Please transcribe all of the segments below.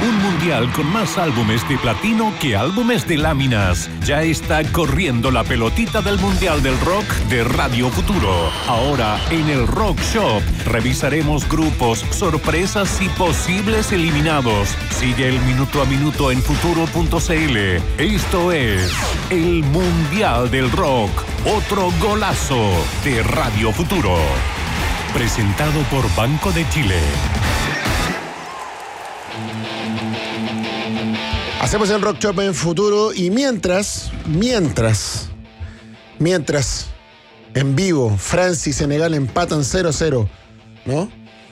Un mundial con más álbumes de platino que álbumes de láminas. Ya está corriendo la pelotita del Mundial del Rock de Radio Futuro. Ahora en el Rock Shop revisaremos grupos, sorpresas y posibles eliminados. Sigue el minuto a minuto en futuro.cl. Esto es el Mundial del Rock. Otro golazo de Radio Futuro. Presentado por Banco de Chile. Hacemos el Rock Shop en Futuro y mientras en vivo Francia y Senegal empatan 0-0, ¿no?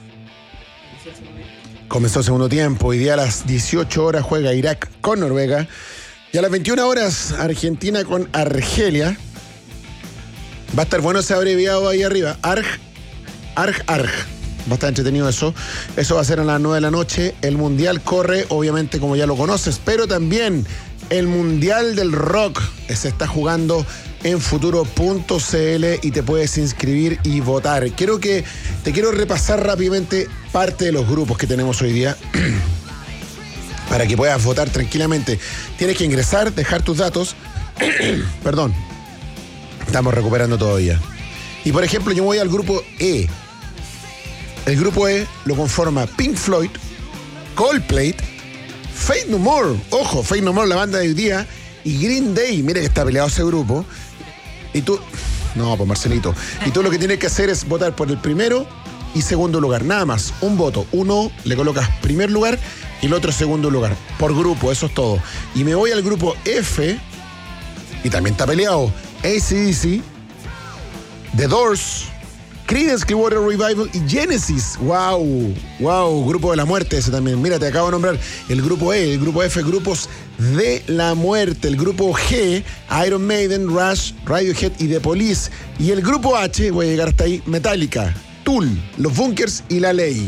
Comenzó el segundo tiempo. Hoy día a las 18 horas juega Irak con Noruega y a las 21 horas Argentina con Argelia. Va a estar bueno ese abreviado ahí arriba. Arg. Va a estar entretenido eso. Eso va a ser a las 9 de la noche. El Mundial corre, obviamente, como ya lo conoces, pero también el Mundial del Rock se está jugando en futuro.cl y te puedes inscribir y votar. Te quiero repasar rápidamente parte de los grupos que tenemos hoy día para que puedas votar tranquilamente. Tienes que ingresar, dejar tus datos. Perdón. Estamos recuperando todavía. Y por ejemplo, yo voy al grupo E. El grupo E lo conforma Pink Floyd, Coldplay, Faith No More. Ojo, Faith No More, la banda de hoy día. Y Green Day. Mira que está peleado ese grupo. Y tú... No, pues Marcelito. Y tú lo que tienes que hacer es votar por el primero y segundo lugar. Nada más. Un voto. Uno le colocas primer lugar y el otro segundo lugar. Por grupo, eso es todo. Y me voy al grupo F. Y también está peleado AC/DC, The Doors, Creedence Clearwater Revival y Genesis. Wow, grupo de la muerte ese también. Mira, te acabo de nombrar el grupo E, el grupo F, grupos de la muerte. El grupo G, Iron Maiden, Rush, Radiohead y The Police. Y el grupo H, voy a llegar hasta ahí, Metallica, Tool, Los Bunkers y La Ley.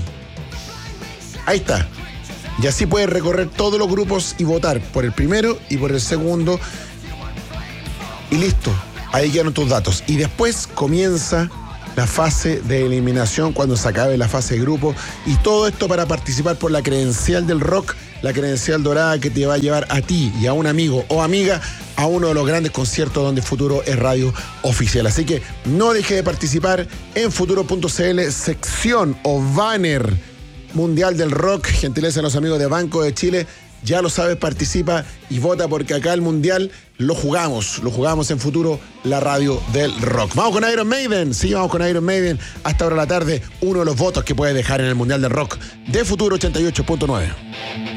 Ahí está. Y así puedes recorrer todos los grupos y votar por el primero y por el segundo. Y listo, ahí quedan tus datos. Y después comienza la fase de eliminación cuando se acabe la fase de grupo. Y todo esto para participar por la credencial del rock, la credencial dorada que te va a llevar a ti y a un amigo o amiga a uno de los grandes conciertos donde Futuro es radio oficial. Así que no deje de participar en futuro.cl, sección o banner Mundial del Rock, gentileza de los amigos de Banco de Chile. Ya lo sabes, participa y vota porque acá el Mundial lo jugamos en Futuro, la radio del rock. Vamos con Iron Maiden, sí, vamos con Iron Maiden. Hasta ahora de la tarde, uno de los votos que puedes dejar en el Mundial del Rock de Futuro 88.9.